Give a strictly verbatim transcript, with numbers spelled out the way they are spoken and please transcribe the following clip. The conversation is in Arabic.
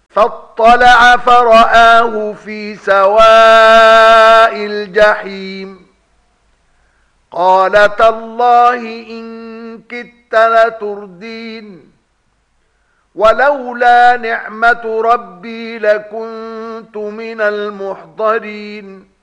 فاطلع فرآه في سواء الجحيم قال تالله إن كدت لتردين ولولا نعمة ربي لكنت من المحضرين